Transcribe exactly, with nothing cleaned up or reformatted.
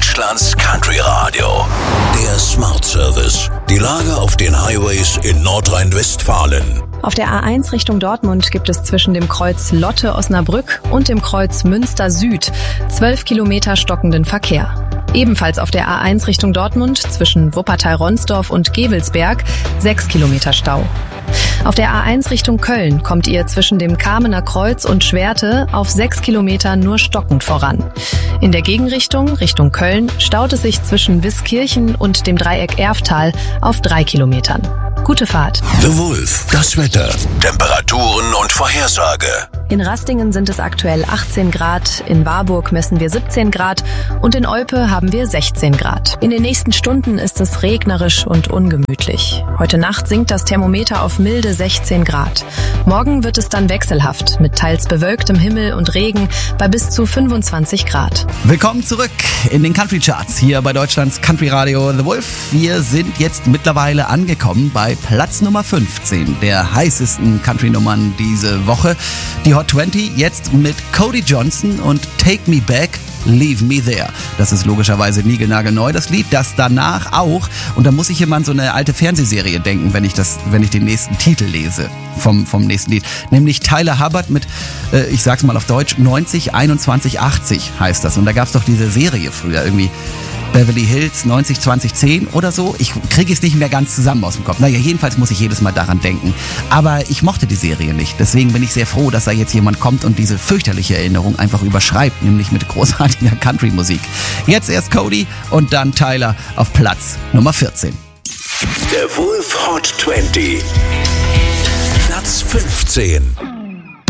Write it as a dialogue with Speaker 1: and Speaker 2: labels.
Speaker 1: Deutschlands Country Radio. Der Smart Service. Die Lage auf den Highways in Nordrhein-Westfalen.
Speaker 2: Auf der A eins Richtung Dortmund gibt es zwischen dem Kreuz Lotte-Osnabrück und dem Kreuz Münster Süd zwölf Kilometer stockenden Verkehr. Ebenfalls auf der A eins Richtung Dortmund zwischen Wuppertal-Ronsdorf und Gevelsberg sechs Kilometer Stau. Auf der A eins Richtung Köln kommt ihr zwischen dem Kamener Kreuz und Schwerte auf sechs Kilometer nur stockend voran. In der Gegenrichtung, Richtung Köln, staut es sich zwischen Wiskirchen und dem Dreieck Erftal auf drei Kilometern. Gute Fahrt.
Speaker 1: The Wolf, das Wetter, Temperaturen und Vorhersage.
Speaker 2: In Rastingen sind es aktuell achtzehn Grad, in Warburg messen wir siebzehn Grad und in Olpe haben wir sechzehn Grad. In den nächsten Stunden ist es regnerisch und ungemütlich. Heute Nacht sinkt das Thermometer auf milde sechzehn Grad. Morgen wird es dann wechselhaft mit teils bewölktem Himmel und Regen bei bis zu fünfundzwanzig Grad.
Speaker 3: Willkommen zurück in den Country Charts hier bei Deutschlands Country Radio The Wolf. Wir sind jetzt mittlerweile angekommen bei Platz Nummer fünfzehn der heißesten Country-Nummern diese Woche. Die Hot zwanzig jetzt mit Cody Johnson und Take Me Back, Leave Me There. Das ist logischerweise niegelnagelneu, das Lied. Das danach auch. Und da muss ich immer an so eine alte Fernsehserie denken, wenn ich das, wenn ich den nächsten Titel lese vom, vom nächsten Lied. Nämlich Tyler Hubbard mit, äh, ich sag's mal auf Deutsch, neunzig einundzwanzig achtzig heißt das. Und da gab's doch diese Serie früher irgendwie. Beverly Hills neunzig zwanzig zehn oder so. Ich kriege es nicht mehr ganz zusammen aus dem Kopf. Naja, jedenfalls muss ich jedes Mal daran denken. Aber ich mochte die Serie nicht. Deswegen bin ich sehr froh, dass da jetzt jemand kommt und diese fürchterliche Erinnerung einfach überschreibt, nämlich mit großartiger Country-Musik. Jetzt erst Cody und dann Tyler auf Platz Nummer vierzehn.
Speaker 1: Der Wolf Hot zwanzig. Platz fünfzehn.